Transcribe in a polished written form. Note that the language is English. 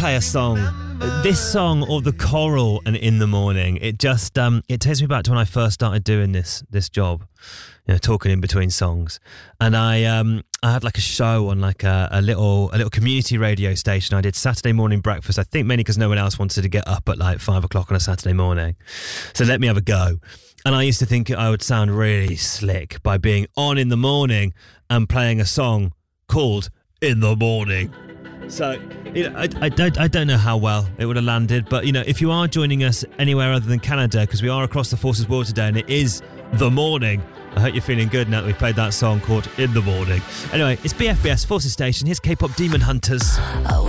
play a song, this song or the choral and In the Morning, it just it takes me back to when I first started doing this job, you know, talking in between songs. And I had like a show on like a little community radio station. I did Saturday morning breakfast, I think mainly because no one else wanted to get up at like 5 o'clock on a Saturday morning, so let me have a go. And I used to think I would sound really slick by being on in the morning and playing a song called In the Morning. So, you know, I don't know how well it would have landed, but, you know, if you are joining us anywhere other than Canada, because we are across the Forces World today and it is the morning, I hope you're feeling good now that we played that song called In the Morning. Anyway, it's BFBS Forces Station. Here's K-pop Demon Hunters.